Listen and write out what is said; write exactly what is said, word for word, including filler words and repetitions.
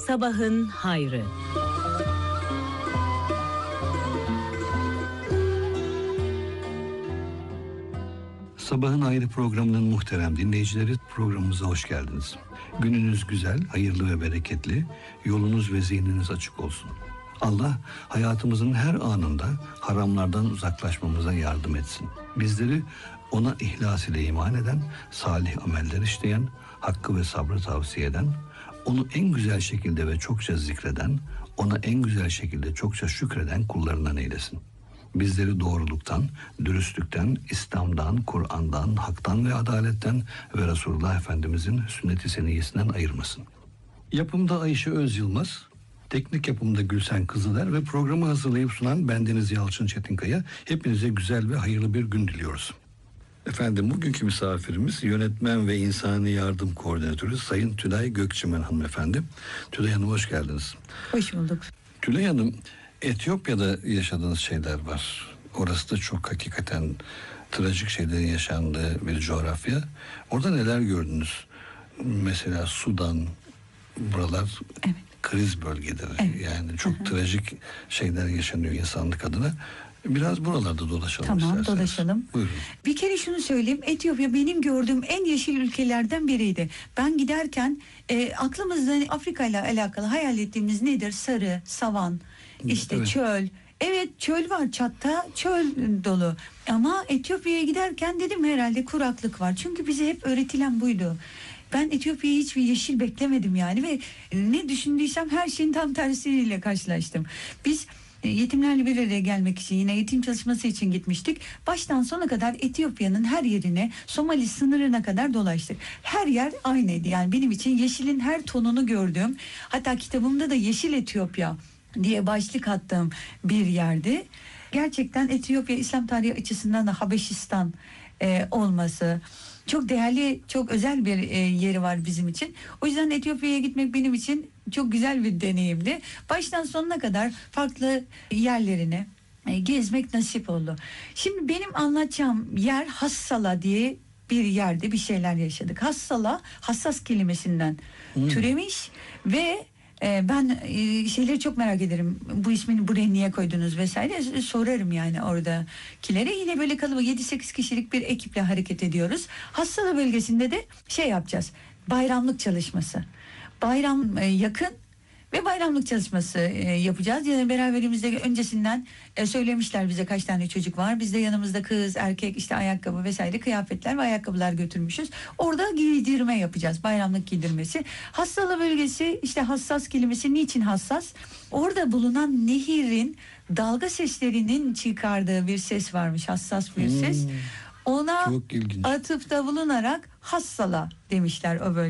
Sabahın hayrı. Sabahın Hayrı programının muhterem dinleyicileri, programımıza hoş geldiniz. Gününüz güzel, hayırlı ve bereketli, yolunuz ve zihniniz açık olsun. Allah hayatımızın her anında haramlardan uzaklaşmamıza yardım etsin. Bizleri ona ihlas ile iman eden, salih ameller işleyen, hakkı ve sabrı tavsiye eden, onu en güzel şekilde ve çokça zikreden, ona en güzel şekilde çokça şükreden kullarından eylesin. Bizleri doğruluktan, dürüstlükten, İslam'dan, Kur'an'dan, haktan ve adaletten ve Resulullah Efendimizin sünnet-i seniyyesinden ayırmasın. Yapımda Ayşe Öz Yılmaz, teknik yapımda Gülsen Kızıler ve programı hazırlayıp sunan bendeniz Yalçın Çetinkaya. Hepinize güzel ve hayırlı bir gün diliyoruz. Efendim, bugünkü misafirimiz yönetmen ve insani yardım koordinatörü Sayın Tülay Gökçemen hanımefendi. Tülay Hanım, hoş geldiniz. Hoş bulduk. Tülay Hanım, Etiyopya'da yaşadığınız şeyler var. Orası da çok hakikaten trajik şeylerin yaşandığı bir coğrafya. Orada neler gördünüz? Mesela Sudan, buralar Evet. kriz bölgeleri. Evet. Yani çok Hı hı. trajik şeyler yaşanıyor insanlık adına. Biraz buralarda dolaşalım Tamam, isterseniz. dolaşalım. Buyurun. Bir kere şunu söyleyeyim. Etiyopya benim gördüğüm en yeşil ülkelerden biriydi. Ben giderken e, aklımızda Afrika ile alakalı hayal ettiğimiz nedir? Sarı, savan, işte Evet. çöl. Evet, çöl var, Çat'ta çöl dolu. Ama Etiyopya'ya giderken dedim herhalde kuraklık var. Çünkü bize hep öğretilen buydu. Ben Etiyopya'yı hiçbir yeşil beklemedim yani ve ne düşündüysem her şeyin tam tersiyle karşılaştım. Biz yetimlerle bir araya gelmek için, yine eğitim çalışması için gitmiştik. Baştan sona kadar Etiyopya'nın her yerine, Somali sınırına kadar dolaştık. Her yer aynıydı. Yani benim için yeşilin her tonunu gördüm. Hatta kitabımda da Yeşil Etiyopya diye başlık attığım bir yerdi. Gerçekten Etiyopya İslam tarihi açısından da Habeşistan e, olması çok değerli, çok özel bir e, yeri var bizim için. O yüzden Etiyopya'ya gitmek benim için çok güzel bir deneyimdi. Baştan sonuna kadar farklı yerlerini e, gezmek nasip oldu. Şimdi benim anlatacağım yer Hassala diye bir yerde bir şeyler yaşadık. Hassala, hassas kelimesinden Hmm. türemiş ve e, ben e, şeyleri çok merak ederim. Bu ismini buraya niye koydunuz vesaire sorarım yani oradakilere. Yine böyle kalabalık yedi sekiz kişilik bir ekiple hareket ediyoruz. Hassala bölgesinde de şey yapacağız. Bayramlık çalışması. Bayram e, yakın ve bayramlık çalışması e, yapacağız. Yani beraberimizde öncesinden e, söylemişler bize kaç tane çocuk var. Biz de yanımızda kız, erkek, işte ayakkabı vesaire kıyafetler ve ayakkabılar götürmüşüz. Orada giydirme yapacağız. Bayramlık giydirmesi. Hassala bölgesi, işte hassas kelimesi niçin hassas? Orada bulunan nehirin dalga seslerinin çıkardığı bir ses varmış. Hassas bir ses. Hmm. Ona Çok ilginç. atıfta bulunarak Hassala demişler o bölge.